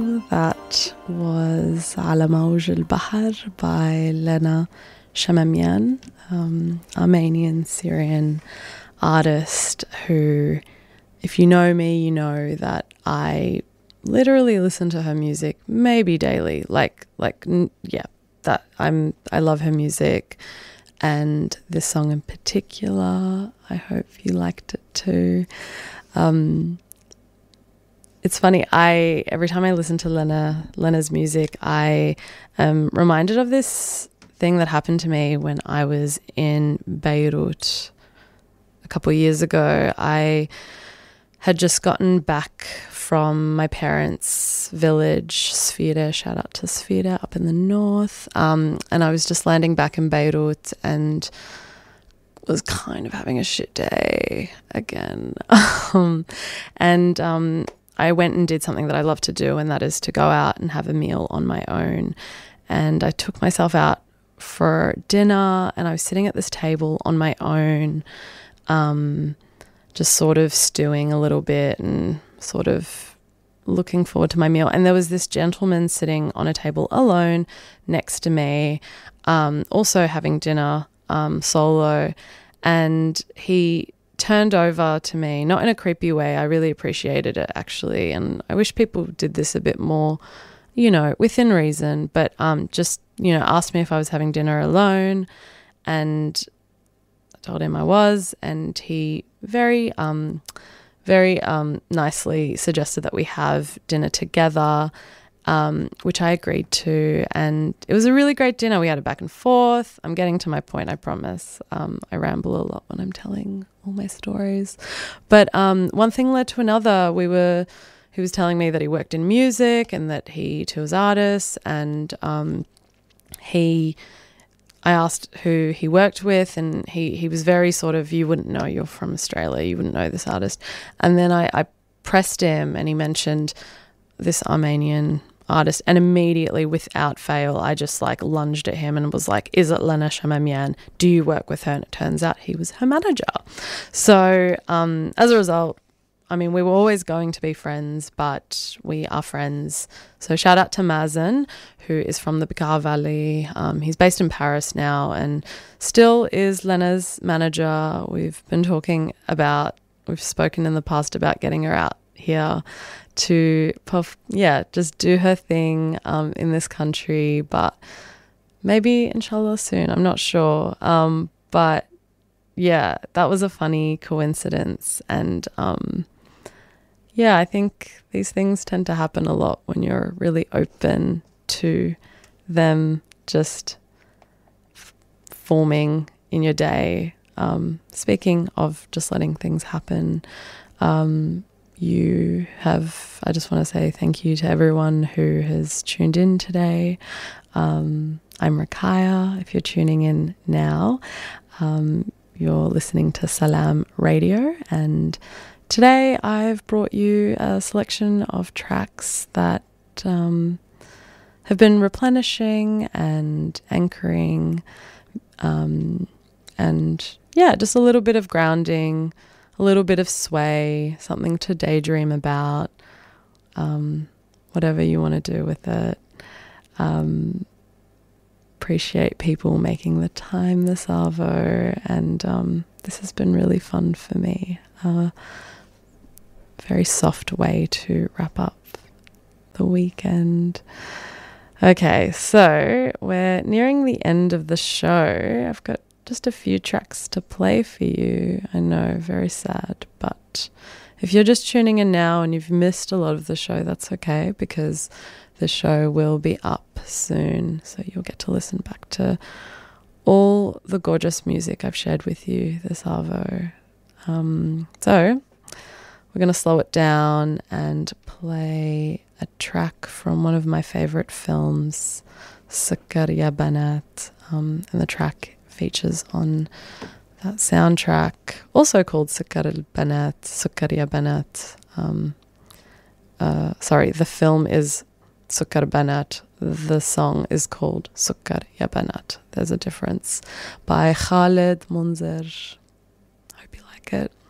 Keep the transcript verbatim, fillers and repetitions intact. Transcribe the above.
That was على موج البحر by Lena Shamamian, um, Armenian Syrian artist who, if you know me, you know that I literally listen to her music maybe daily. Like, like, yeah, that I'm. I love her music, and this song in particular. I hope you liked it too. Um, It's funny, I every time I listen to Lena Lena's music, I am reminded of this thing that happened to me when I was in Beirut a couple of years ago. I had just gotten back from my parents' village, Sfida, shout out to Sfida up in the north, um, and I was just landing back in Beirut and was kind of having a shit day again. um, and um I went and did something that I love to do, and that is to go out and have a meal on my own. And I took myself out for dinner, and I was sitting at this table on my own, um, just sort of stewing a little bit and sort of looking forward to my meal. And there was this gentleman sitting on a table alone next to me, um, also having dinner um, solo, and he turned over to me, not in a creepy way. I really appreciated it, actually, and I wish people did this a bit more, you know, within reason, but um just, you know, asked me if I was having dinner alone, and I told him I was, and he very um very um nicely suggested that we have dinner together, um which I agreed to, and it was a really great dinner. We had a back and forth. I'm getting to my point, I promise. um I ramble a lot when I'm telling all my stories, but um one thing led to another. We were he was telling me that he worked in music and that he tours artists, and um he I asked who he worked with, and he he was very sort of, you wouldn't know, you're from Australia, you wouldn't know this artist. And then I, I pressed him, and he mentioned this Armenian artist, and immediately, without fail, I just like lunged at him and was like, is it Lena Shamamian? Do you work with her? And it turns out he was her manager. So um, as a result, I mean, we were always going to be friends, but we are friends. So shout out to Mazen, who is from the Bekaa Valley. Um, he's based in Paris now and still is Lena's manager. We've been talking about, we've spoken in the past about getting her out here to puff, yeah, just do her thing um, in this country, but maybe inshallah soon, I'm not sure. Um, but yeah, that was a funny coincidence. And um, yeah, I think these things tend to happen a lot when you're really open to them just f- forming in your day. Um, speaking of just letting things happen, um, you have, I just want to say thank you to everyone who has tuned in today. Um, I'm Rakaya. If you're tuning in now, um, you're listening to Salam Radio, and today I've brought you a selection of tracks that um, have been replenishing and anchoring, um, and yeah, just a little bit of grounding, a little bit of sway, something to daydream about, um, whatever you want to do with it. Um, appreciate people making the time this arvo, and um, this has been really fun for me. Uh, very soft way to wrap up the weekend. Okay, so we're nearing the end of the show. I've got just a few tracks to play for you. I know, very sad, but if you're just tuning in now and you've missed a lot of the show, that's okay, because the show will be up soon, so you'll get to listen back to all the gorgeous music I've shared with you this arvo. Um, so we're going to slow it down and play a track from one of my favorite films, Sukkar Ya Banat, um, and the track features on that soundtrack, also called Sukkar al Banat, Sukkar Ya Banat. Um, uh, sorry, the film is Sukkar Banat. The song is called Sukkar Ya Banat. There's a difference. By Khaled Munzer. Hope you like it.